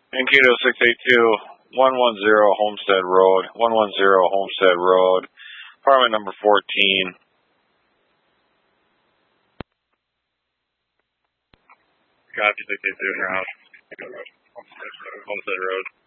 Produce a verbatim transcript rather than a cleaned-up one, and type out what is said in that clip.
Mankato six eight two, one one zero Homestead Road, one one zero Homestead Road, apartment number fourteen. Copy six eight two in your house. Homestead Road.